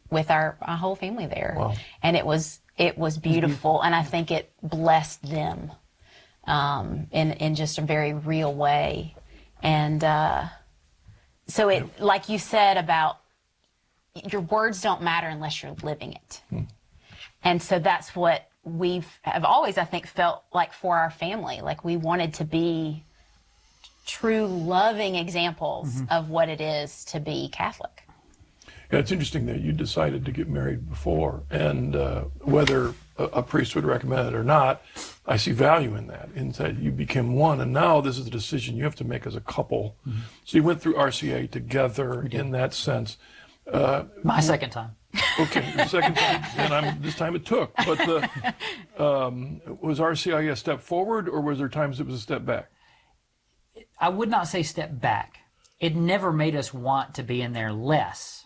with our whole family there. Wow. And it was beautiful, and I think it blessed them in just a very real way. And so it, like you said about your words don't matter unless you're living it. And so that's what have always, I think, felt like for our family. Like we wanted to be true loving examples of what it is to be Catholic. Yeah, it's interesting that you decided to get married before, and whether a priest would recommend it or not, I see value in that, in that you became one, and now this is a decision you have to make as a couple. So you went through RCIA together in that sense. My second time. Okay, your second time, and this time it took. But was RCIA a step forward, or was there times it was a step back? I would not say step back. It never made us want to be in there less.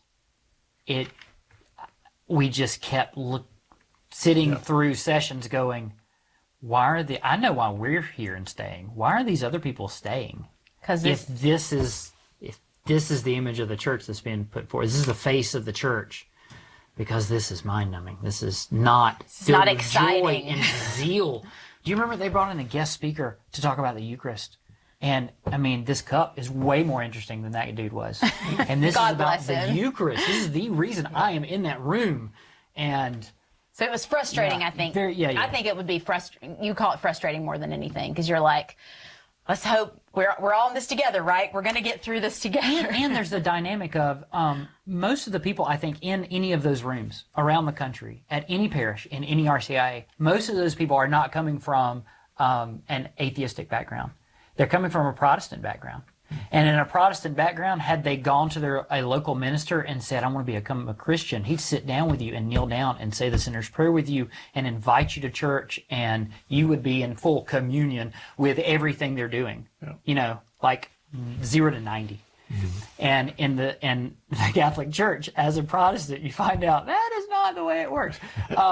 We just kept sitting through sessions going, I know why we're here and staying. Why are these other people staying? Because if this is the image of the church that's being put forward, this is the face of the church, because this is mind-numbing. This is not exciting. Joy and zeal. Do you remember they brought in a guest speaker to talk about the Eucharist? And, I mean, this cup is way more interesting than that dude was. And this is about the Eucharist. This is the reason I am in that room. And so it was frustrating, I think. I think it would be frustrating. You call it frustrating more than anything, because you're like, let's hope we're all in this together, right? We're going to get through this together. And there's the dynamic of most of the people, I think, in any of those rooms around the country, at any parish, in any RCIA, most of those people are not coming from an atheistic background. They're coming from a Protestant background. And in a Protestant background, had they gone to a local minister and said, I want to become a Christian, he'd sit down with you and kneel down and say the sinner's prayer with you and invite you to church, and you would be in full communion with everything they're doing. Yeah. You know, like 0 to 90. And in the Catholic Church, as a Protestant, you find out that is not the way it works.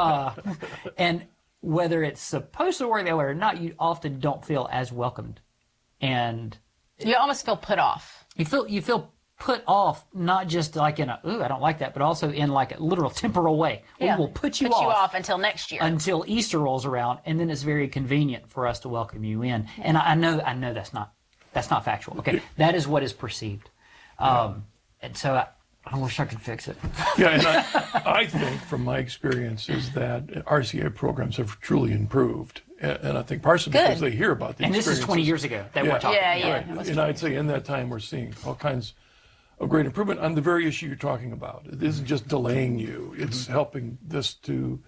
And whether it's supposed to work that way or not, you often don't feel as welcomed. And you almost feel put off. You feel put off, not just like in I don't like that, but also in like a literal temporal way. Yeah. We will put you off until next year. Until Easter rolls around, and then it's very convenient for us to welcome you in. And I know that's not factual. Okay, that is what is perceived. And so I wish I could fix it. Yeah, and I think from my experience is that RCA programs have truly improved. And I think partially because they hear about these experiences. And this is 20 years ago that we're talking about. Right. And I'd say in that time we're seeing all kinds of great improvement on the very issue you're talking about. It isn't just delaying you. It's helping this to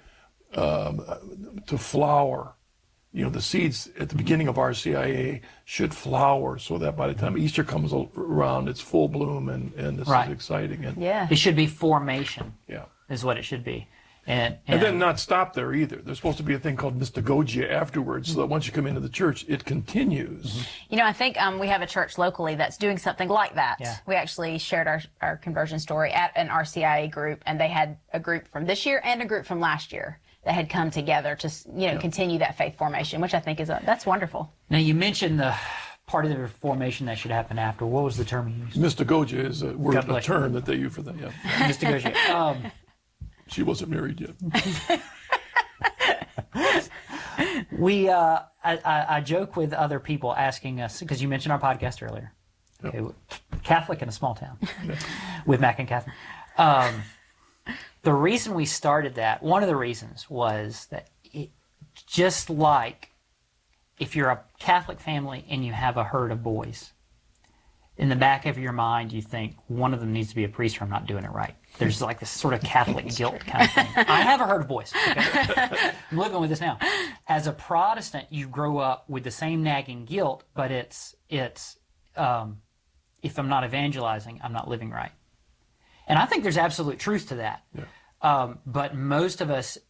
flower. You know, the seeds at the beginning of RCIA should flower so that by the time Easter comes around, it's full bloom, and this is exciting. And it should be formation. Yeah, is what it should be. And then not stop there either. There's supposed to be a thing called mystagogia afterwards, so that once you come into the church, it continues. You know, I think we have a church locally that's doing something like that. Yeah. We actually shared our conversion story at an RCIA group, and they had a group from this year and a group from last year that had come together to continue that faith formation, which I think that's wonderful. Now, you mentioned the part of the formation that should happen after. What was the term you used? Mystagogia is a term that they use for that. Yeah. Mystagogia. She wasn't married yet. I joke with other people asking us, because you mentioned our podcast earlier, Catholic in a small town, with Mac and Catherine. The reason we started that, one of the reasons was that just like if you're a Catholic family and you have a herd of boys, in the back of your mind you think one of them needs to be a priest or I'm not doing it right. There's like this sort of Catholic guilt kind of thing. I have a herd of boys. Okay? I'm living with this now. As a Protestant, you grow up with the same nagging guilt, but it's if I'm not evangelizing, I'm not living right. And I think there's absolute truth to that. Yeah. But most of us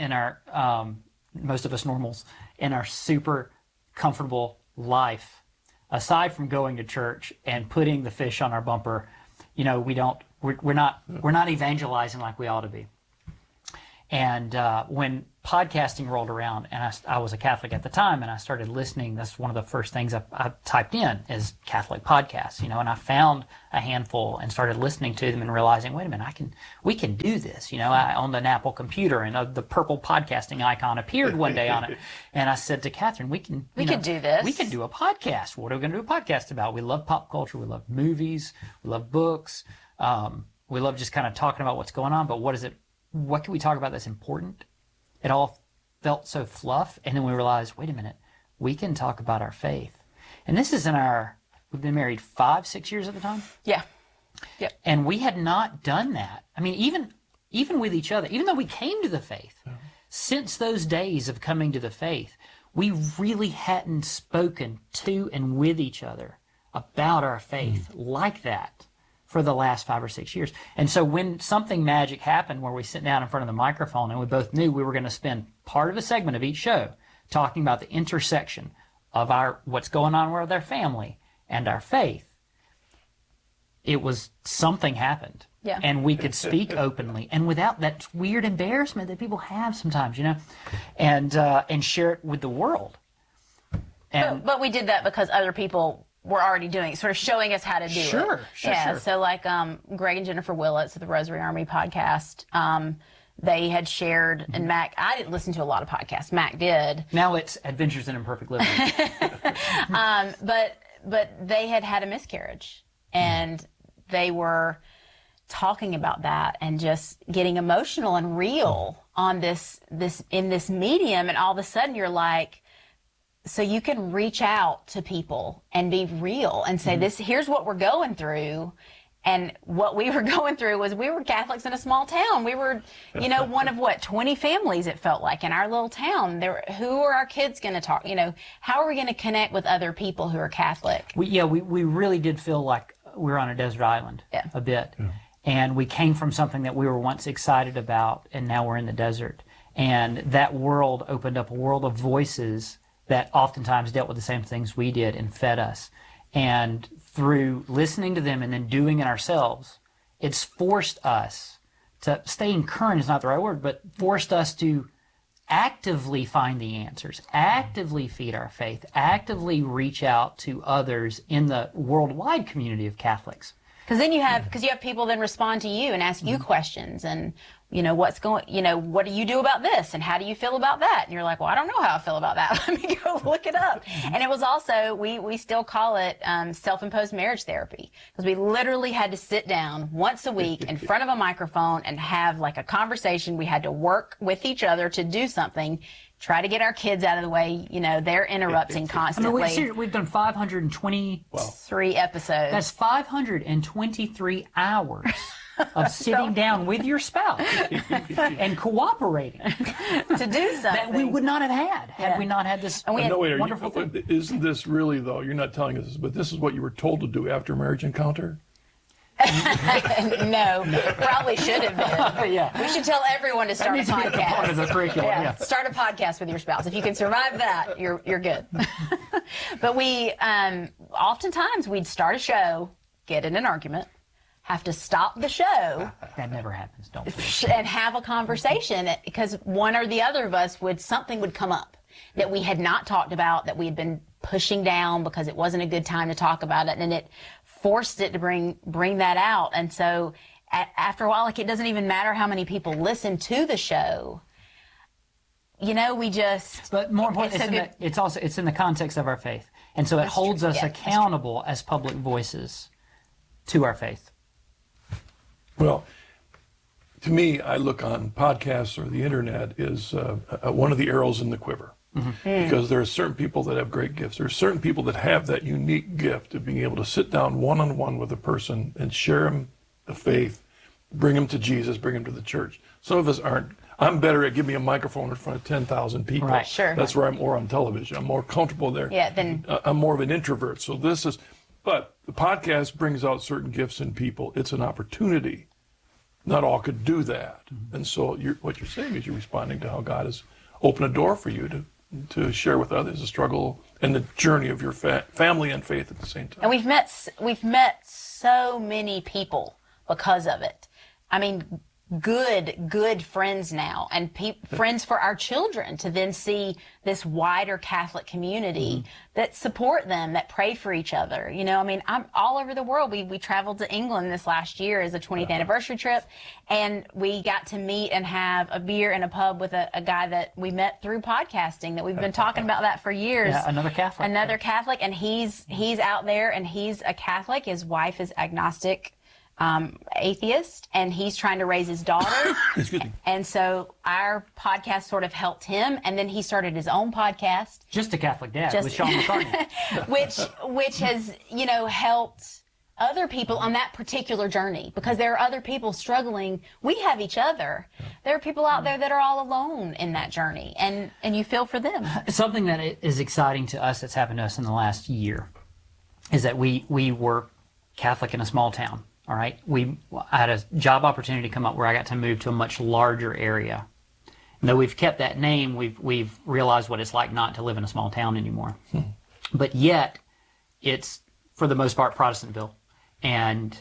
normals in our super comfortable life, aside from going to church and putting the fish on our bumper, we're not evangelizing like we ought to be. And when podcasting rolled around, and I was a Catholic at the time, and I started listening, that's one of the first things I typed in is Catholic podcasts, and I found a handful and started listening to them and realizing, wait a minute, we can do this. I owned an Apple computer, and the purple podcasting icon appeared one day on it, and I said to Catherine, we can do this. We can do a podcast. What are we going to do a podcast about? We love pop culture. We love movies. We love books. We love just kind of talking about what's going on, but what can we talk about that's important? It all felt so fluff, and then we realized, wait a minute, we can talk about our faith. And this is we've been married 5-6 years at the time. Yeah. Yep. And we had not done that. I mean, even with each other, even though we came to the faith, since those days of coming to the faith, we really hadn't spoken to and with each other about our faith like that for the last 5 or 6 years. And so when something magic happened where we sit down in front of the microphone and we both knew we were going to spend part of a segment of each show talking about the intersection of what's going on with our family and our faith, it was something happened. Yeah. And we could speak openly and without that weird embarrassment that people have sometimes, and share it with the world. But we did that because other people were already doing it, sort of showing us how to do it. Sure. So like Greg and Jennifer Willits of the Rosary Army podcast, they had shared, and Mac, I didn't listen to a lot of podcasts. Mac did. Now it's Adventures in Imperfect Living. But they had a miscarriage, and they were talking about that and just getting emotional and real on this in this medium, and all of a sudden you're like, so you can reach out to people and be real and say, here's what we're going through. And what we were going through was we were Catholics in a small town. We were, one of 20 families it felt like in our little town. Who are our kids going to talk? How are we going to connect with other people who are Catholic? We really did feel like we were on a desert island a bit. Yeah. And we came from something that we were once excited about, and now we're in the desert. And that world opened up a world of voices that oftentimes dealt with the same things we did and fed us. And through listening to them and then doing it ourselves, it's forced us to, staying current is not the right word, but forced us to actively find the answers, actively feed our faith, actively reach out to others in the worldwide community of Catholics. Because then you have people then respond to you and ask you questions, and what do you do about this, and how do you feel about that? And you're like, well, I don't know how I feel about that. Let me go look it up. And it was also, we still call it self-imposed marriage therapy, because we literally had to sit down once a week in front of a microphone and have like a conversation. We had to work with each other to do something. Try to get our kids out of the way. They're interrupting constantly. I mean, we've done 523 episodes. That's 523 hours of sitting down with your spouse and cooperating to do something that we would not have had we not had this wonderful thing. Isn't this really, though, you're not telling us this, but this is what you were told to do after a marriage encounter? No, probably should have been. Yeah. We should tell everyone to start a podcast. Part of the curriculum. Start a podcast with your spouse. If you can survive that, you're good. But we oftentimes we'd start a show, get in an argument, have to stop the show. That never happens, don't we? And have a conversation, because one or the other of us something would come up that we had not talked about, that we had been pushing down because it wasn't a good time to talk about it, and it forced it to bring that out. And so after a while, like, it doesn't even matter how many people listen to the show. We just. But more important, it's in the context of our faith, and so it holds us accountable as public voices to our faith. Well, to me, I look on podcasts or the internet as one of the arrows in the quiver. Because there are certain people that have great gifts. There are certain people that have that unique gift of being able to sit down one-on-one with a person and share them the faith, bring them to Jesus, bring them to the church. Some of us aren't. I'm better at give me a microphone in front of 10,000 people. Right. Sure. That's where I'm more on television. I'm more comfortable there. Yeah. I'm more of an introvert. So but the podcast brings out certain gifts in people. It's an opportunity. Not all could do that. And so what you're saying is you're responding to how God has opened a door for you to share with others the struggle and the journey of your family and faith at the same time. And we've met so many people because of it. I mean, good friends now, and friends for our children, to then see this wider Catholic community that support them, that pray for each other. You know, I mean, I'm all over the world. We traveled to England this last year as a 20th anniversary trip, and we got to meet and have a beer in a pub with a guy that we met through podcasting, that we've been talking about that for years. Yeah, another Catholic, and he's out there, and he's a Catholic. His wife is agnostic, atheist, and he's trying to raise his daughter. Excuse me. And so our podcast sort of helped him, and then he started his own podcast, Just a Catholic Dad, with Sean McCartney. which has, you know, helped other people on that particular journey, because there are other people struggling. We have each other. There are people out there that are all alone in that journey, and you feel for them. Something that is exciting to us that's happened to us in the last year is that we were Catholic in a small town. All right. I had a job opportunity come up where I got to move to a much larger area. And though we've kept that name, we've realized what it's like not to live in a small town anymore. But yet, it's for the most part Protestantville. And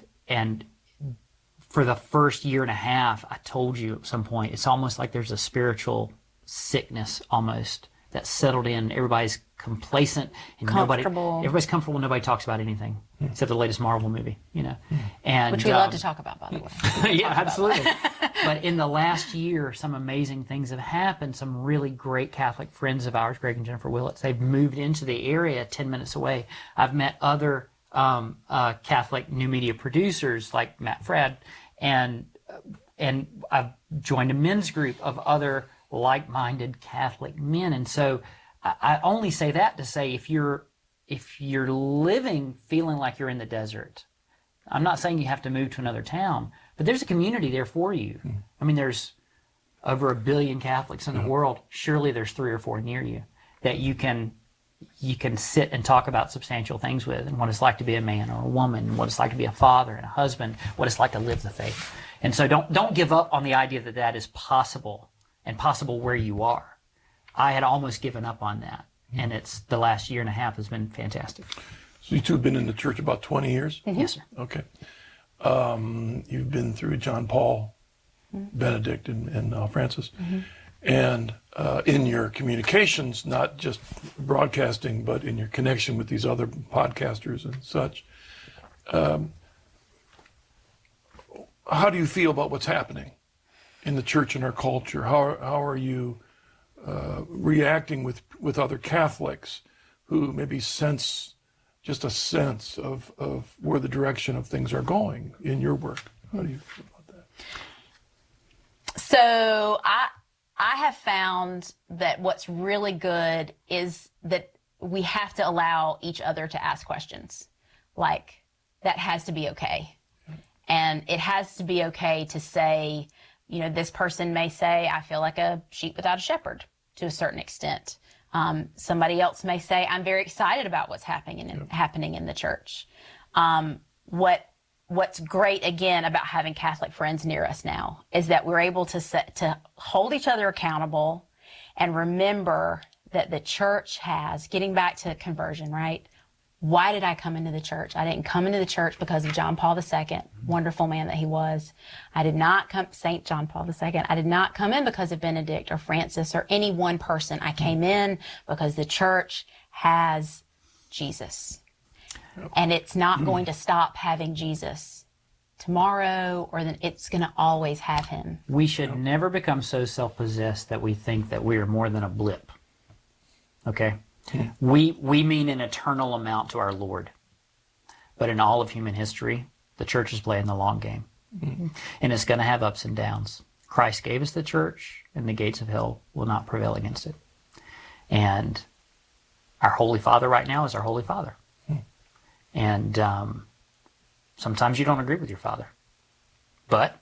for the first year and a half, I told you at some point, it's almost like there's a spiritual sickness almost that settled in. Everybody's complacent and everybody's comfortable. Nobody talks about anything except the latest Marvel movie, you know. And Which we love to talk about, by the way. Yeah, absolutely. But in the last year, some amazing things have happened. Some really great Catholic friends of ours, Greg and Jennifer Willits, they've moved into the area 10 minutes away. I've met other Catholic new media producers like Matt Fred, and I've joined a men's group of other like-minded Catholic men. And so I only say that to say, if you're living feeling like you're in the desert, I'm not saying you have to move to another town, but there's a community there for you. I mean, there's over 1 billion Catholics in the world. Surely there's 3 or 4 near you that you can sit and talk about substantial things with, and what it's like to be a man or a woman, and what it's like to be a father and a husband, what it's like to live the faith. And so don't give up on the idea that that is possible, and possible where you are. I had almost given up on that, and it's the last year and a half has been fantastic. So you two have been in the church about 20 years? Yes, sir. Okay. You've been through John Paul, Benedict, and now Francis. And in your communications, not just broadcasting, but in your connection with these other podcasters and such, how do you feel about what's happening in the church and our culture? How are you reacting with other Catholics who maybe sense just a sense of where the direction of things are going in your work? How do you feel about that? So I have found that what's really good is that we have to allow each other to ask questions. Like, that has to be okay. And it has to be okay to say, you know, this person may say, I feel like a sheep without a shepherd to a certain extent. Somebody else may say, I'm very excited about what's happening in the church. What's great, again, about having Catholic friends near us now is that we're able to hold each other accountable and remember that the church has, getting back to conversion, right? Why did I come into the church? I didn't come into the church because of John Paul II, wonderful man that he was. I did not come, St. John Paul II. I did not come in because of Benedict or Francis or any one person. I came in because the church has Jesus. And it's not going to stop having Jesus tomorrow, or then it's going to always have him. We should never become so self-possessed that we think that we are more than a blip. Okay? We mean an eternal amount to our Lord. But in all of human history, the church is playing the long game. And it's going to have ups and downs. Christ gave us the church, and the gates of hell will not prevail against it. And our Holy Father right now is our Holy Father. And sometimes you don't agree with your father. But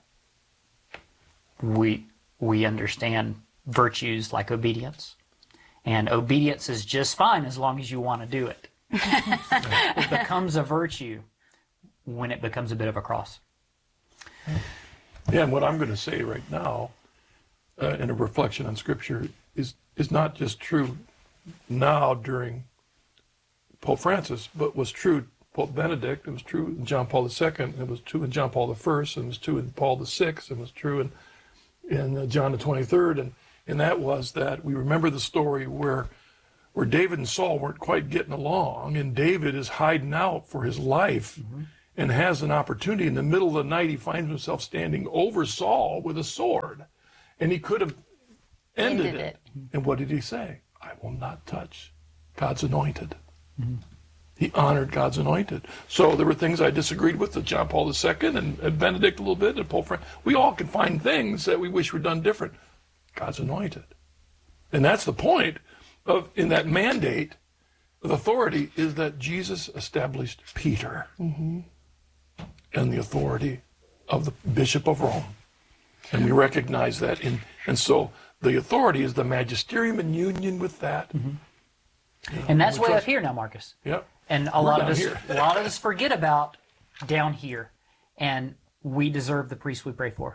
we understand virtues like obedience. And obedience is just fine as long as you want to do it. It becomes a virtue when it becomes a bit of a cross. Yeah, and what I'm going to say right now, in a reflection on Scripture, is not just true now during Pope Francis, but was true Pope Benedict, it was true in John Paul II, it was true in John Paul I, it was true in Paul VI, it was true in John the 23rd, and that was that we remember the story where David and Saul weren't quite getting along, and David is hiding out for his life and has an opportunity. In the middle of the night, he finds himself standing over Saul with a sword, and he could have ended it. And what did he say? I will not touch God's anointed. He honored God's anointed. So there were things I disagreed with John Paul II and Benedict a little bit, and Pope Francis. We all can find things that we wish were done different. God's anointed. And that's the point in that mandate of authority, is that Jesus established Peter and the authority of the Bishop of Rome. And we recognize that. And so the authority is the magisterium in union with that. And that's way up here now, Marcus. Yep. And a lot of us forget about down here, and we deserve the priest we pray for.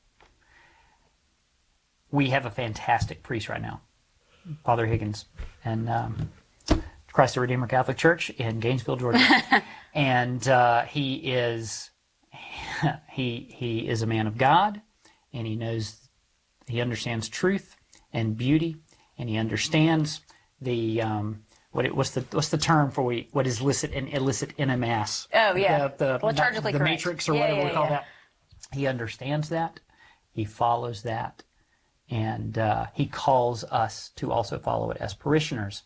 We have a fantastic priest right now, Father Higgins, and Christ the Redeemer Catholic Church in Gainesville, Georgia. And he is a man of God, and he understands truth and beauty, and he understands the what's the term for what is licit and illicit in a mass? Oh yeah, the liturgically correct. Matrix or whatever we call that. He understands that, he follows that, and he calls us to also follow it as parishioners.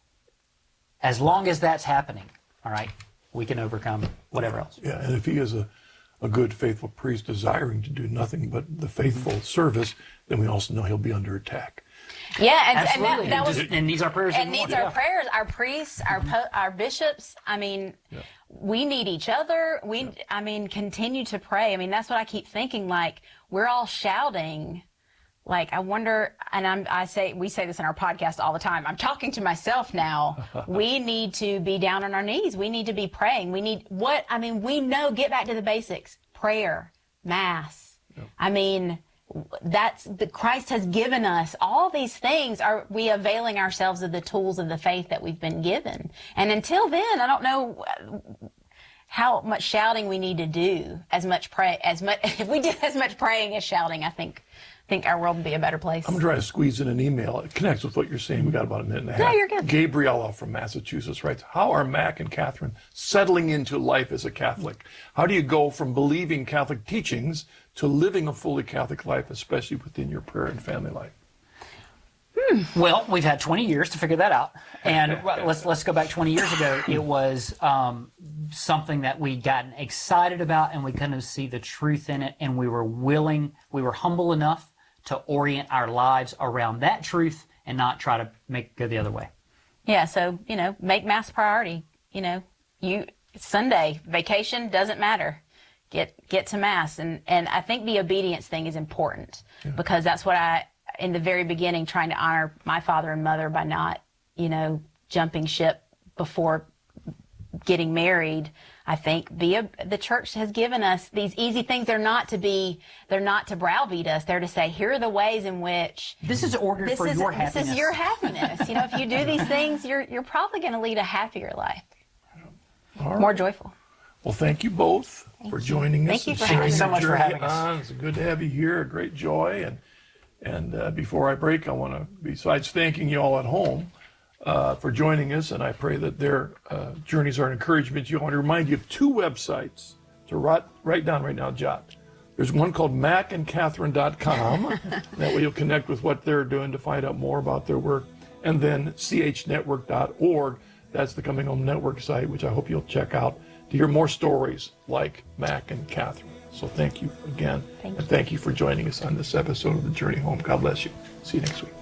As long as that's happening, all right, we can overcome whatever else. Yeah, and if he is a good, faithful priest desiring to do nothing but the faithful service, then we also know he'll be under attack. Yeah, and and needs our prayers. And needs our prayers, our priests, our bishops. I mean, we need each other. Continue to pray. I mean, that's what I keep thinking. Like, we're all shouting. Like, I wonder, and we say this in our podcast all the time. I'm talking to myself now. We need to be down on our knees. We need to be praying. We know, get back to the basics. Prayer, Mass. Yep. I mean, Christ has given us all these things. Are we availing ourselves of the tools of the faith that we've been given? And until then, I don't know how much shouting we need to do. If we did as much praying as shouting, I think our world would be a better place. I'm trying to squeeze in an email. It connects with what you're saying. We got about a minute and a half. Yeah, you're good. Gabriella from Massachusetts writes, how are Mac and Catherine settling into life as a Catholic? How do you go from believing Catholic teachings to living a fully Catholic life, especially within your prayer and family life? Well, we've had 20 years to figure that out. And let's go back 20 years ago. It was something that we'd gotten excited about, and we couldn't see the truth in it, and we were humble enough to orient our lives around that truth and not try to make it go the other way. Yeah, so, make Mass priority. Sunday, vacation, doesn't matter. Get to Mass. And I think the obedience thing is important because that's what in the very beginning, trying to honor my father and mother by not, jumping ship before getting married. I think the church has given us these easy things. They're not to browbeat us. They're to say, here are the ways in which this is ordered for your happiness. This is your happiness. If you do these things, you're probably going to lead a happier life, more joyful. Well, thank you both for joining us. Thank you for having us. So much for having us. It's good to have you here. A great joy. And before I break, I want to, besides thanking you all at home for joining us, and I pray that their journeys are an encouragement to you. I want to remind you of two websites to write down right now, Jot. There's one called macandcatherine.com. That way you'll connect with what they're doing to find out more about their work. And then chnetwork.org. That's the Coming Home Network site, which I hope you'll check out to hear more stories like Mac and Catherine. So thank you again. And thank you for joining us on this episode of The Journey Home. God bless you. See you next week.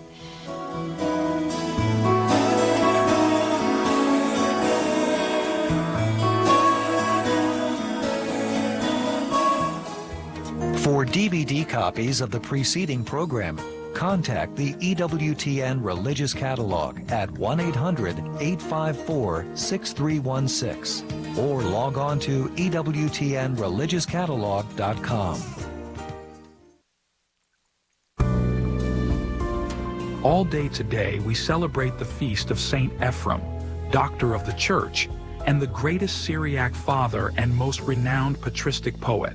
For DVD copies of the preceding program, contact the EWTN Religious Catalog at 1-800-854-6316 or log on to EWTNReligiousCatalog.com. All day today, we celebrate the feast of St. Ephrem, Doctor of the Church, and the greatest Syriac father and most renowned patristic poet.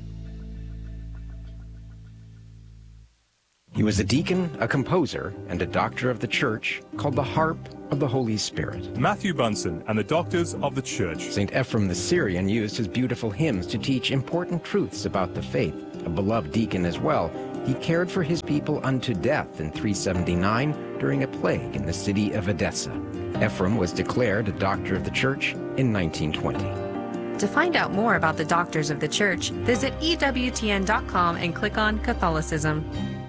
He was a deacon, a composer, and a doctor of the church called the Harp of the Holy Spirit. Matthew Bunsen and the Doctors of the Church. St. Ephrem the Syrian used his beautiful hymns to teach important truths about the faith. A beloved deacon as well, he cared for his people unto death in 379 during a plague in the city of Edessa. Ephrem was declared a doctor of the church in 1920. To find out more about the Doctors of the Church, visit EWTN.com and click on Catholicism.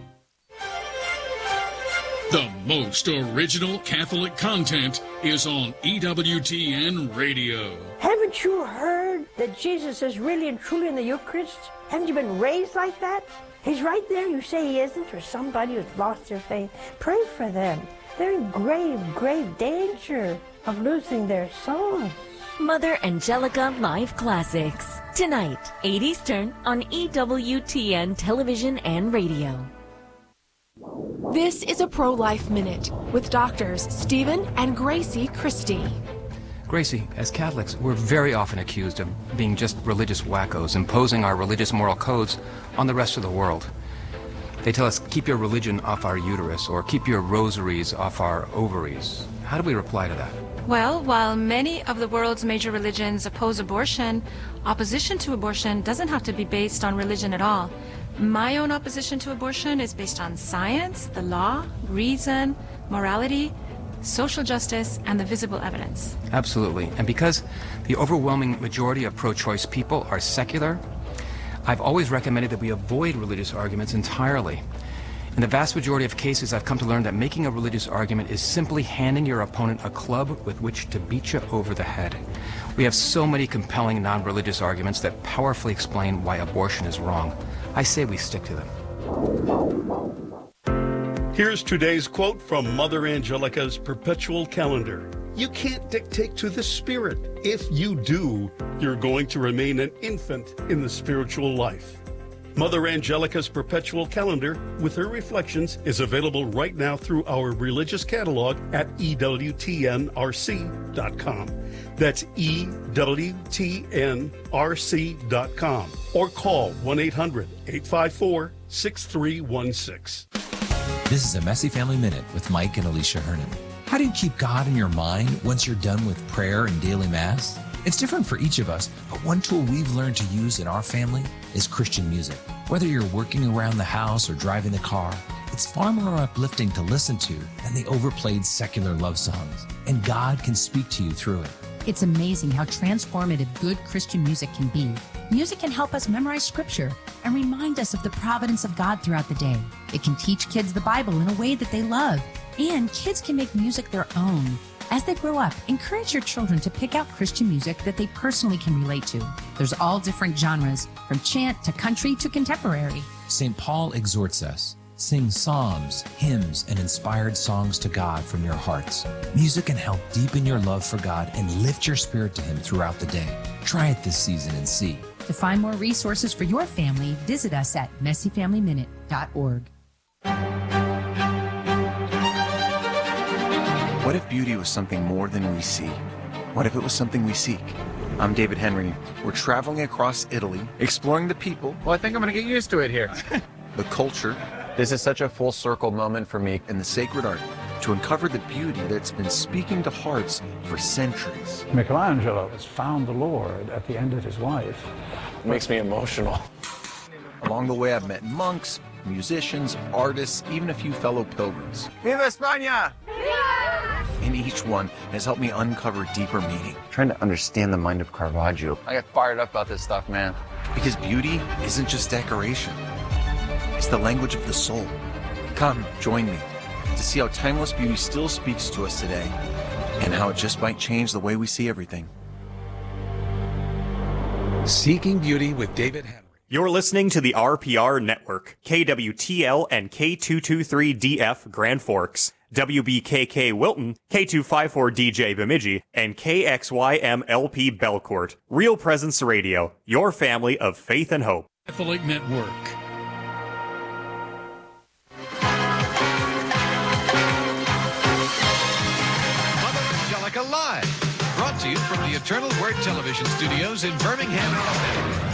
The most original Catholic content is on EWTN Radio. Haven't you heard that Jesus is really and truly in the Eucharist? Haven't you been raised like that? He's right there. You say he isn't, or somebody who's lost their faith. Pray for them. They're in grave, grave danger of losing their souls. Mother Angelica Live Classics. Tonight, 8 Eastern on EWTN Television and Radio. This is a Pro-Life Minute with doctors Stephen and Gracie Christie. Gracie, as Catholics, we're very often accused of being just religious wackos, imposing our religious moral codes on the rest of the world. They tell us, keep your religion off our uterus, or keep your rosaries off our ovaries. How do we reply to that? Well, while many of the world's major religions oppose abortion, opposition to abortion doesn't have to be based on religion at all. My own opposition to abortion is based on science, the law, reason, morality, social justice, and the visible evidence. Absolutely. And because the overwhelming majority of pro-choice people are secular, I've always recommended that we avoid religious arguments entirely. In the vast majority of cases, I've come to learn that making a religious argument is simply handing your opponent a club with which to beat you over the head. We have so many compelling non-religious arguments that powerfully explain why abortion is wrong. I say we stick to them. Here's today's quote from Mother Angelica's Perpetual Calendar. You can't dictate to the Spirit. If you do, you're going to remain an infant in the spiritual life. Mother Angelica's Perpetual Calendar, with her reflections, is available right now through our religious catalog at EWTNRC.com. That's EWTNRC.com. Or call 1-800-854-6316. This is a Messy Family Minute with Mike and Alicia Hernan. How do you keep God in your mind once you're done with prayer and daily Mass? It's different for each of us, but one tool we've learned to use in our family is Christian music. Whether you're working around the house or driving the car, it's far more uplifting to listen to than the overplayed secular love songs. And God can speak to you through it. It's amazing how transformative good Christian music can be. Music can help us memorize scripture and remind us of the providence of God throughout the day. It can teach kids the Bible in a way that they love, and kids can make music their own. As they grow up, encourage your children to pick out Christian music that they personally can relate to. There's all different genres, from chant to country to contemporary. St. Paul exhorts us, sing psalms, hymns, and inspired songs to God from your hearts. Music can help deepen your love for God and lift your spirit to Him throughout the day. Try it this season and see. To find more resources for your family, visit us at messyfamilyminute.org. What if beauty was something more than we see? What if it was something we seek? I'm David Henry. We're traveling across Italy, exploring the people. Well, I think I'm going to get used to it here. The culture. This is such a full circle moment for me. And the sacred art to uncover the beauty that's been speaking to hearts for centuries. Michelangelo has found the Lord at the end of his life. It makes me emotional. Along the way, I've met monks, musicians, artists, even a few fellow pilgrims. Viva España! And each one has helped me uncover deeper meaning. Trying to understand the mind of Caravaggio. I get fired up about this stuff, man. Because beauty isn't just decoration. It's the language of the soul. Come, join me to see how timeless beauty still speaks to us today and how it just might change the way we see everything. Seeking Beauty with David Henry. You're listening to the RPR Network, KWTL and K223DF Grand Forks, WBKK Wilton, K254DJ Bemidji, and KXYMLP Belcourt. Real Presence Radio, your family of faith and hope. Catholic Network. Mother Angelica Live, brought to you from the Eternal Word Television Studios in Birmingham, Alabama.